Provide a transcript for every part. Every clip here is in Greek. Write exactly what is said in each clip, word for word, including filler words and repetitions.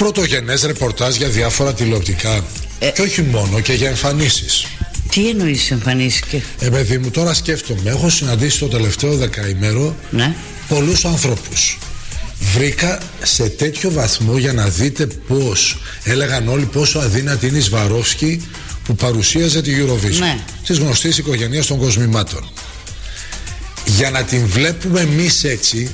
πρωτογενές ρεπορτάζ για διάφορα τηλεοπτικά. Ε, και όχι μόνο, και για εμφανίσεις. Τι εννοείς εμφανίσεις? Και... Ε, παιδί μου, τώρα σκέφτομαι. Έχω συναντήσει το τελευταίο δεκαήμερο ναι. πολλούς ανθρώπους. Βρήκα σε τέτοιο βαθμό, για να δείτε πώς έλεγαν όλοι πόσο αδύνατη είναι η Σβαρόφσκι, που παρουσίαζε τη Eurovision, ναι. της γνωστής οικογένειας των κοσμημάτων. Για να την βλέπουμε εμείς έτσι,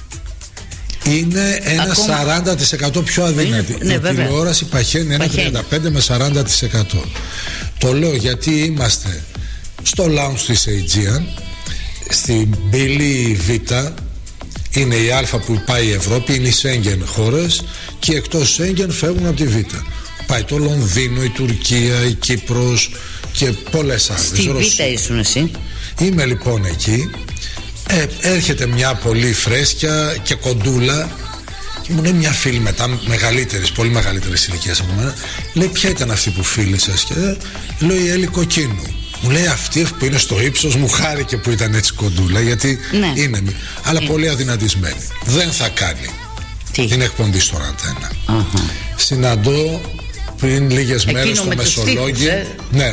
είναι ένα ακόμα... σαράντα τοις εκατό πιο αδύνατη. Ναι, η βέβαια. τηλεόραση παχαίνει ένα τριάντα πέντε με σαράντα τοις εκατό. Το λέω γιατί είμαστε στο lounge της Aegean, στην πύλη Β. Είναι η Α που πάει η Ευρώπη, είναι οι Σέγγεν χώρες, και εκτός Σέγγεν φεύγουν από τη Β. Πάει το Λονδίνο, η Τουρκία, η Κύπρος και πολλές άλλες. Στη Β ήσουν εσύ? Είμαι λοιπόν εκεί. Ε, έρχεται μια πολύ φρέσκια και κοντούλα και μου λέει μια φίλη μετά, μεγαλύτερης, πολύ μεγαλύτερης ηλικίας από μένα, λέει ποια ήταν αυτή που φίλησες? Και ε, λέω η Έλλη Κοκκίνου. Μου λέει αυτή που είναι στο ύψος, μου χάρηκε που ήταν έτσι κοντούλα, γιατί ναι. είναι, αλλά είναι. πολύ αδυνατισμένη. Δεν θα κάνει Τι? την εκπομπή στον Αντένα. Uh-huh. Συναντώ πριν λίγες Εκείνο μέρες στο Μεσολόγγι ε? ναι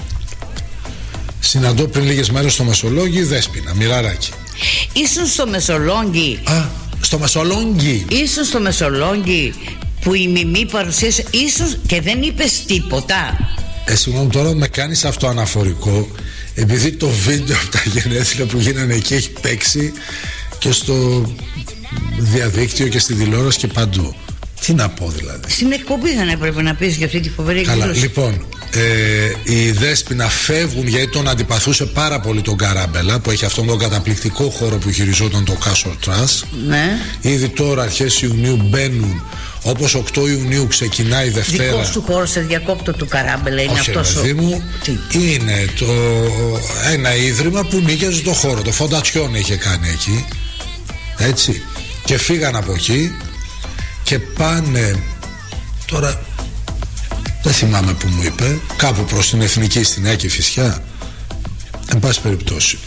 Συναντώ πριν λίγες μέρες στο Μεσολόγγι Δέσποινα Μοιραράκη. Ήσουν στο Μεσολόγγι? Α, στο Μεσολόγγι Ήσουν στο Μεσολόγγι που η Μιμή παρουσίασε, ίσως, και δεν είπες τίποτα? Ε, συγγνώμη, τώρα με κάνεις αυτό αναφορικό, επειδή το βίντεο από τα γενέθλια που γίνανε εκεί έχει παίξει και στο διαδίκτυο και στη τηλεόραση και παντού. Τι να πω δηλαδή? Στην εκπομπή δεν έπρεπε να πεις για αυτή τη φοβερή εκδήλωση? Καλά, λοιπόν, ε, οι Δέσποινα φεύγουν γιατί τον αντιπαθούσε πάρα πολύ τον Καράμπελα, που έχει αυτόν τον καταπληκτικό χώρο που χειριζόταν το Castle Trust. Ναι. Ήδη τώρα αρχές Ιουνίου μπαίνουν, όπως οκτώ Ιουνίου ξεκινάει η Δευτέρα. Δικός του χώρο, σε διακόπτω του Καράμπελα είναι? Όχι, αυτός παιδί μου, Τι? είναι το, ένα ίδρυμα που νίκιαζε το χώρο. Το Φοντατσιόν είχε κάνει εκεί, έτσι, και φύγαν από εκεί και πάνε τώρα, δεν θυμάμαι που μου είπε, κάπου προς την Εθνική, στη Νέα Κηφισιά, εν πάση περιπτώσει.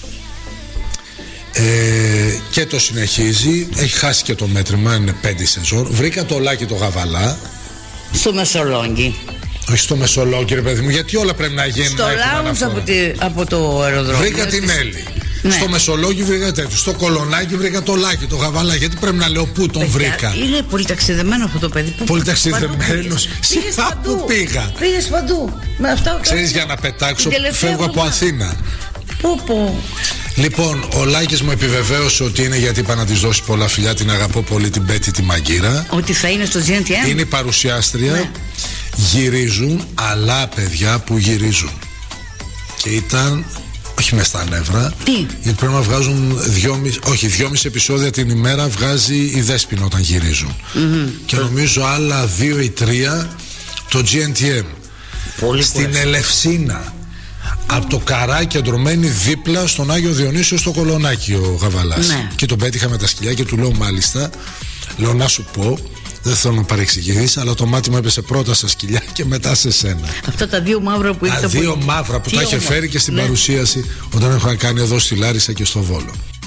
Ε, και το συνεχίζει, έχει χάσει και το μέτρημα, είναι πέντε σεζόν. Βρήκα το Λάκη το Γαβαλά στο Μεσολόγγι. Όχι στο Μεσολόγγι, ρε παιδί μου, γιατί όλα πρέπει να γίνουν. Στο Λάουνς από, από το αεροδρόμιο. Βρήκα την Έλλη. Ναι. Στο Μεσολόγγι βρήκα τέτοιο. Στο Κολονάκι βρήκα το Λάκη, το Γαβαλά. Γιατί πρέπει να λέω πού τον Παιδιά, βρήκα? Είναι πολύ ταξιδεμένο αυτό το παιδί. Πολύ ταξιδεμένο. Σιγά που πήγα. Πήγες παντού. Με αυτά. Ξέρεις, για να πετάξω, φεύγω από Αθήνα. Πού, πού. Λοιπόν, ο Λάκης μου επιβεβαίωσε ότι είναι, γιατί είπα να της δώσει πολλά φιλιά. Την αγαπώ πολύ την Πέτη τη Μαγκύρα. Ότι θα είναι στο τζι εν τι εμ. Είναι η παρουσιάστρια. Ναι. Γυρίζουν, αλλά παιδιά που γυρίζουν. Και ήταν, όχι μες στα νεύρα. Τι? Γιατί πρέπει να βγάζουν δυόμιση, όχι, δυόμιση επεισόδια την ημέρα βγάζει η Δέσποινα όταν γυρίζουν. Mm-hmm. Και νομίζω άλλα δύο ή τρία το τζι εν τι εμ. Πολύ στην πολύ. Ελευσίνα. Από το Καράκι εντρωμένη δίπλα στον Άγιο Διονύσιο στο Κολονάκι ο Γαβαλάς. Ναι. Και τον πέτυχα με τα σκυλιά και του λέω μάλιστα, λέω να σου πω, δεν θέλω να παρεξηγηθείς, αλλά το μάτι μου έπεσε πρώτα στα σκυλιά και μετά σε σένα. Αυτά τα δύο μαύρα που τα ήρθε. Τα δύο που... μαύρα που Τι τα είχε φέρει και στην ναι. παρουσίαση όταν έχω κάνει εδώ στη Λάρισα και στο Βόλο.